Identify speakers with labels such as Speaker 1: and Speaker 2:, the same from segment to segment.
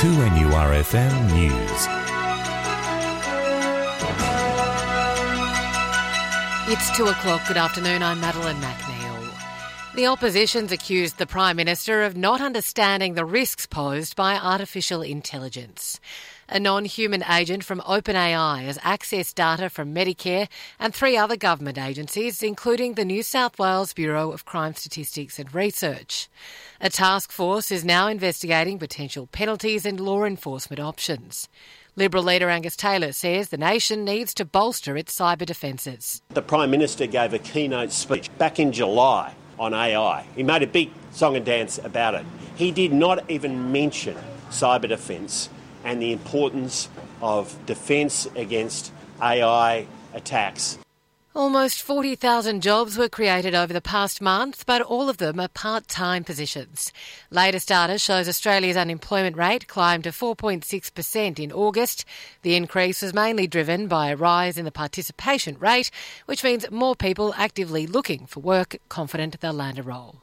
Speaker 1: 2NURFM News.
Speaker 2: It's 2 o'clock. Good afternoon. I'm Madeline McNeil. The opposition's accused the Prime Minister of not understanding the risks posed by artificial intelligence. A non-human agent from OpenAI has accessed data from Medicare and 3 other government agencies, including the New South Wales Bureau of Crime Statistics and Research. A task force is now investigating potential penalties and law enforcement options. Liberal leader Angus Taylor says the nation needs to bolster its cyber defences.
Speaker 3: The Prime Minister gave a keynote speech back in July on AI. He made a big song and dance about it. He did not even mention cyber defence and the importance of defence against AI attacks.
Speaker 2: Almost 40,000 jobs were created over the past month, but all of them are part-time positions. Latest data shows Australia's unemployment rate climbed to 4.6% in August. The increase was mainly driven by a rise in the participation rate, which means more people actively looking for work, confident they'll land a role.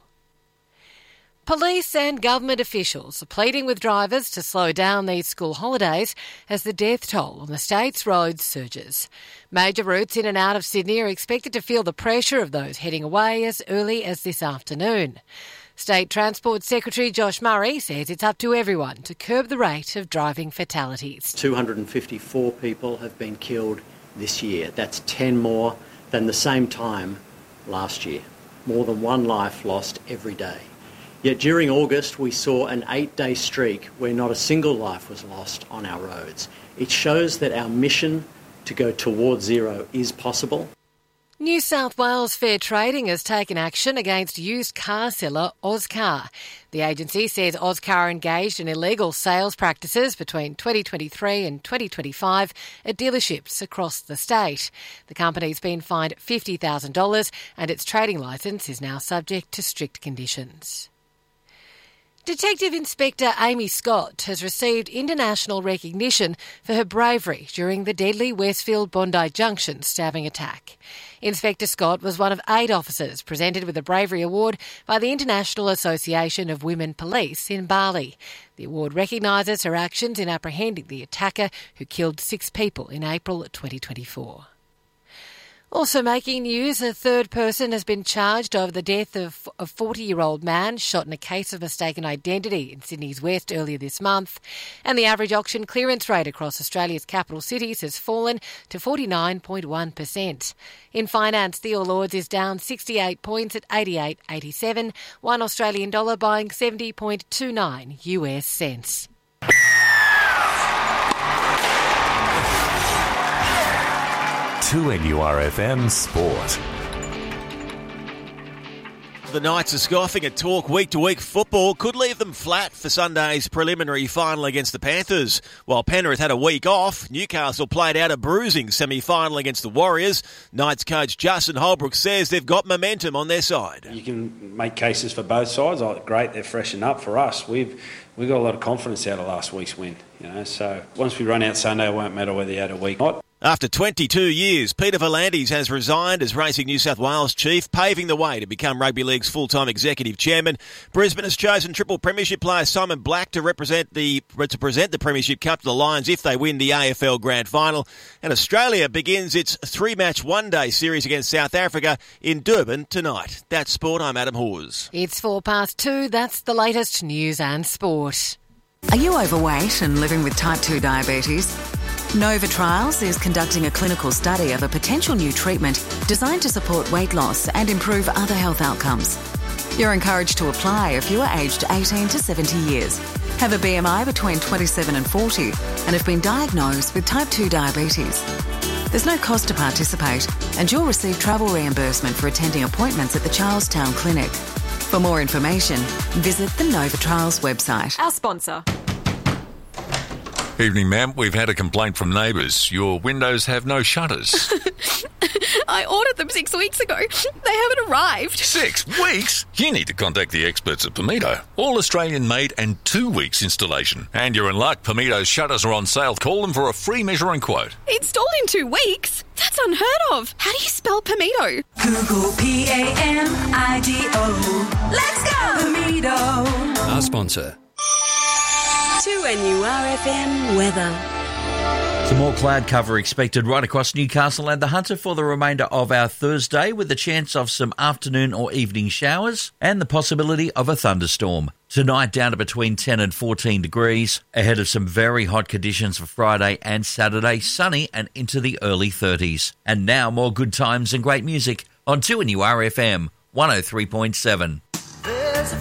Speaker 2: Police and government officials are pleading with drivers to slow down these school holidays as the death toll on the state's roads surges. Major routes in and out of Sydney are expected to feel the pressure of those heading away as early as this afternoon. State Transport Secretary Josh Murray says it's up to everyone to curb the rate of driving fatalities.
Speaker 4: 254 people have been killed this year. That's 10 more than the same time last year. More than one life lost every day. Yet during August, we saw an 8-day streak where not a single life was lost on our roads. It shows that our mission to go towards zero is possible.
Speaker 2: New South Wales Fair Trading has taken action against used car seller Ozcar. The agency says Ozcar engaged in illegal sales practices between 2023 and 2025 at dealerships across the state. The company's been fined $50,000 and its trading licence is now subject to strict conditions. Detective Inspector Amy Scott has received international recognition for her bravery during the deadly Westfield-Bondi Junction stabbing attack. Inspector Scott was one of 8 officers presented with a Bravery Award by the International Association of Women Police in Bali. The award recognises her actions in apprehending the attacker who killed 6 people in April 2024. Also making news, a third person has been charged over the death of a 40-year-old man shot in a case of mistaken identity in Sydney's West earlier this month. And the average auction clearance rate across Australia's capital cities has fallen to 49.1%. In finance, the All Ords is down 68 points at 88.87, one Australian dollar buying 70.29 US cents.
Speaker 1: To NURFM Sport.
Speaker 5: The Knights are scoffing at talk week-to-week football could leave them flat for Sunday's preliminary final against the Panthers. While Penrith had a week off, Newcastle played out a bruising semi-final against the Warriors. Knights coach Justin Holbrook says they've got momentum on their side.
Speaker 6: You can make cases for both sides. Oh, great, they're freshened up. For us, we've got a lot of confidence out of last week's win. So once we run out Sunday, it won't matter whether you had a week or not.
Speaker 5: After 22 years, Peter V'landys has resigned as Racing New South Wales chief, paving the way to become Rugby League's full-time executive chairman. Brisbane has chosen Triple Premiership player Simon Black to present the Premiership Cup to the Lions if they win the AFL Grand Final. And Australia begins its 3-match one-day series against South Africa in Durban tonight. That's sport. I'm Adam Hawes.
Speaker 2: It's 2:04. That's the latest news and sport.
Speaker 7: Are you overweight and living with type 2 diabetes? Nova Trials is conducting a clinical study of a potential new treatment designed to support weight loss and improve other health outcomes. You're encouraged to apply if you are aged 18 to 70 years, have a BMI between 27 and 40, and have been diagnosed with type 2 diabetes. There's no cost to participate, and you'll receive travel reimbursement for attending appointments at the Charlestown Clinic. For more information, visit the Nova Trials website.
Speaker 8: Our sponsor.
Speaker 9: Evening, ma'am. We've had a complaint from neighbours. Your windows have no shutters.
Speaker 8: I ordered them 6 weeks ago. They haven't arrived.
Speaker 9: 6 weeks? You need to contact the experts at Pamido. All Australian made and 2 weeks installation. And you're in luck. Pamido's shutters are on sale. Call them for a free measuring quote.
Speaker 8: Installed in 2 weeks? That's unheard of. How do you spell Pamido?
Speaker 10: Google Pamido. Let's go! Pamido.
Speaker 11: Our sponsor.
Speaker 10: 2NURFM weather.
Speaker 11: Some more cloud cover expected right across Newcastle and the Hunter for the remainder of our Thursday, with a chance of some afternoon or evening showers and the possibility of a thunderstorm. Tonight down to between 10 and 14 degrees, ahead of some very hot conditions for Friday and Saturday, sunny and into the early 30s. And now more good times and great music on 2NURFM 103.7.